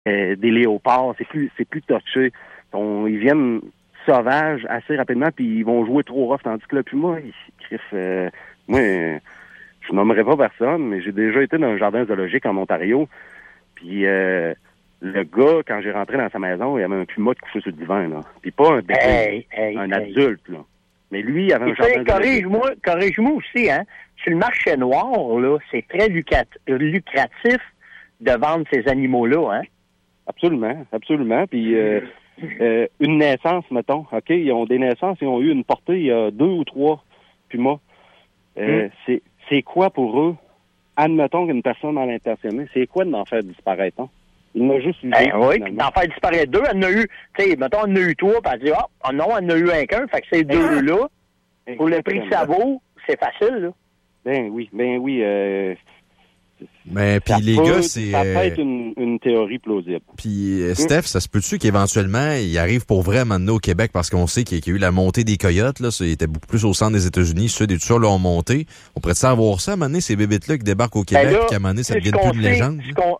des léopards, c'est plus touché. Ils viennent sauvages assez rapidement, puis ils vont jouer trop rough, tandis que le puma, moi, je nommerai pas personne, mais j'ai déjà été dans un jardin zoologique en Ontario, puis le gars, quand j'ai rentré dans sa maison, il avait un puma de couché sur le divan, là. Puis pas un bébé, un adulte, là. Mais lui, il avait un jardin zoologique. Corrige-moi aussi, hein. Sur le marché noir, là, c'est très lucratif de vendre ces animaux-là, hein. Absolument. Puis une naissance, mettons, OK, ils ont des naissances, ils ont eu une portée, il y a 2 ou 3 pumas. C'est quoi pour eux? Admettons qu'une personne en a intentionné, c'est quoi d'en faire disparaître, hein? Il m'a juste eu oui, puis d'en faire disparaître 2, elle en a eu, tu sais, mettons, elle en a eu 3, puis elle dit, non, elle en a eu un qu'un, fait que ces 2-là, pour le prix que ça vaut, c'est facile, là. Ben oui. Mais puis les gars, c'est... Ça peut être une théorie plausible. Puis Steph, ça se peut-tu qu'éventuellement, il arrive pour vrai à un moment donné au Québec, parce qu'on sait qu'il y a eu la montée des coyotes, là, ça était beaucoup plus au centre des États-Unis, sud et tout ça, là, ont monté. On pourrait savoir ça, à un moment donné, ces bébites-là qui débarquent au Québec, puis qu'à un moment donné, ça devient plus une légende.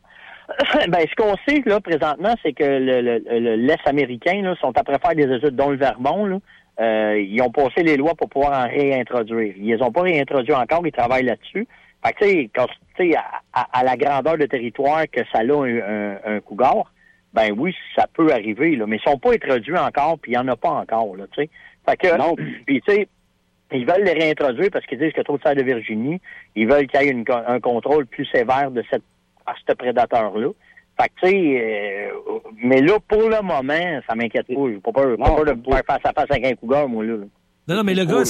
Ce qu'on sait, là, présentement, c'est que l'Est américain, là, sont après faire des études, dont le Vermont, là, ils ont passé les lois pour pouvoir en réintroduire. Ils les ont pas réintroduits encore, ils travaillent là-dessus. Fait que, tu sais, à la grandeur de territoire que ça a un cougar, ben oui, ça peut arriver, là, mais ils sont pas introduits encore, puis il y en a pas encore, là, tu sais. Fait que, non, puis tu sais, ils veulent les réintroduire parce qu'ils disent qu'il y a trop de cerfs de Virginie. Ils veulent qu'il y ait un contrôle plus sévère de ce prédateur-là. Fait que, tu sais, mais là, pour le moment, ça m'inquiète pas. J'ai pas peur de me faire face à face avec un cougar, moi, là. Non, mais le gars,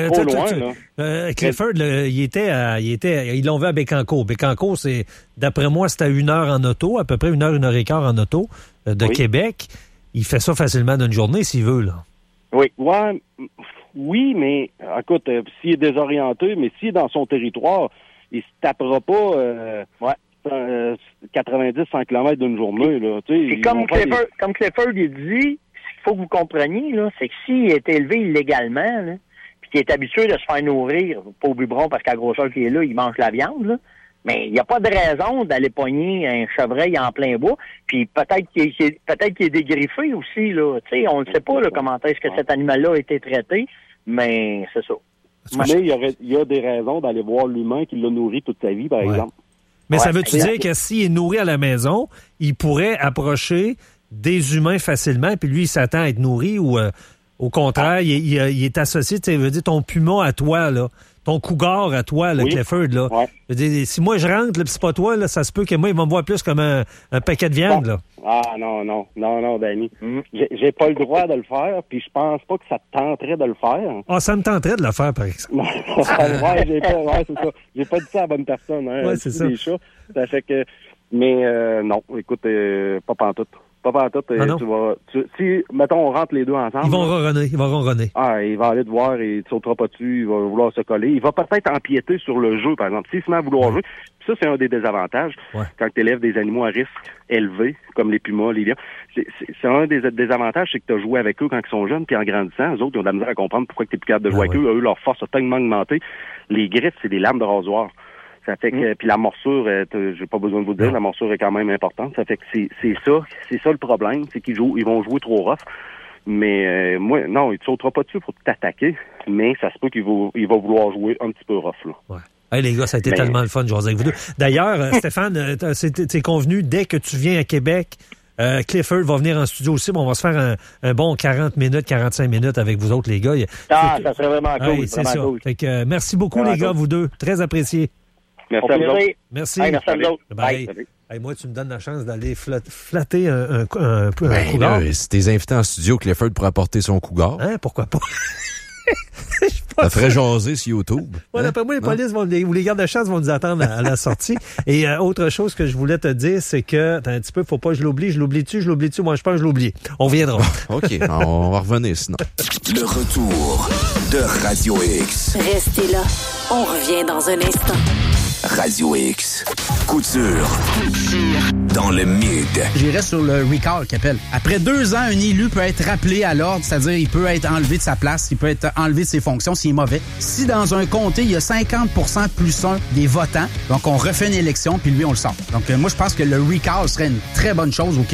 Clifford, ils l'ont vu à Bécancour. Bécancour, c'est, d'après moi, c'est à 1 heure en auto, à peu près 1 heure, 1 heure et quart en auto de Québec. Il fait ça facilement d'une journée, s'il veut, là. Oui. Ouais, oui, mais, écoute, s'il est désorienté, mais s'il est dans son territoire, il se tapera pas, 90-100 km d'une journée, là. C'est comme Clifford, il dit, faut que vous compreniez, là, c'est que s'il est élevé illégalement, là, puis qu'il est habitué de se faire nourrir, pas au biberon parce qu'à la grosseur qu'il est là, il mange la viande, là, mais il n'y a pas de raison d'aller pogner un chevreuil en plein bois, puis peut-être qu'il est dégriffé aussi, là, tu sais, on ne sait pas, là, comment est-ce que cet animal-là a été traité, mais c'est ça. Mais il y a des raisons d'aller voir l'humain qui l'a nourri toute sa vie, par exemple. Mais ça veut-tu dire que s'il est nourri à la maison, il pourrait approcher des humains facilement, puis lui, il s'attend à être nourri ou au contraire, il est associé, tu sais, veut dire ton puma à toi, là, ton cougar à toi, le Clifford, là. Ouais. Je veux dire, si moi je rentre, là, pis c'est pas toi, là, ça se peut que moi, il va me voir plus comme un paquet de viande, là. Ah, non, Danny. J'ai pas le droit de le faire, puis je pense pas que ça te tenterait de le faire. Ah, ça me tenterait de le faire, par exemple. c'est ça. J'ai pas dit ça à la bonne personne, hein. Ouais, c'est ça. Des chats. Ça fait que, mais non, écoute, pas pantoute. Si, mettons, on rentre les deux ensemble. Ils vont ronronner. Ah, il va aller te voir et il ne sautera pas dessus, il va vouloir se coller. Il va peut-être empiéter sur le jeu, par exemple. S'il se met à vouloir jouer, puis ça, c'est un des désavantages. Ouais. Quand tu élèves des animaux à risque élevé, comme les pumas, les lions. C'est un des désavantages, c'est que tu as joué avec eux quand ils sont jeunes, puis en grandissant, eux autres, ils ont de la misère à comprendre pourquoi tu es plus capable de jouer avec eux. Eux, leur force a tellement augmenté. Les griffes, c'est des lames de rasoir. Ça fait que, puis la morsure, j'ai pas besoin de vous dire, la morsure est quand même importante. Ça fait que c'est ça le problème, c'est qu'ils vont jouer trop rough. Mais moi, non, il te sautera pas dessus pour t'attaquer, mais ça se peut qu'il va vouloir jouer un petit peu rough, là. Ouais. Hey, les gars, ça a été tellement le fun de jouer avec vous deux. D'ailleurs, Stéphane, c'est convenu, dès que tu viens à Québec, Clifford va venir en studio aussi, on va se faire un bon 40 minutes, 45 minutes avec vous autres, les gars. Ça serait vraiment cool. Hey, c'est ça. Cool. Fait que, merci beaucoup, les gars, vous deux. Très apprécié. Merci à vous autres. Merci. Hey, merci à vous autres. Bye. Hey, moi, tu me donnes la chance d'aller flatter un cougar. Si t'es invité en studio, Clifford pourra apporter son cougar. Hein, pourquoi pas? Ça ferait jaser sur YouTube. Ouais, d'après moi, les polices ou les gardes de chasse vont nous attendre à la sortie. Et autre chose que je voulais te dire, c'est que, un petit peu, faut pas que je l'oublie. Je l'oublie-tu? Moi, je pense que je l'oublie. On reviendra. OK, on va revenir sinon. Le retour de Radio X. Restez là. On revient dans un instant. Radio X. Couture. Dans le mid. J'irais sur le recall qu'il appelle. Après 2 ans, un élu peut être rappelé à l'ordre, c'est-à-dire il peut être enlevé de sa place, il peut être enlevé de ses fonctions s'il est mauvais. Si dans un comté, il y a 50% plus 1 des votants, donc on refait une élection, puis lui, on le sort. Donc moi, je pense que le recall serait une très bonne chose au Québec.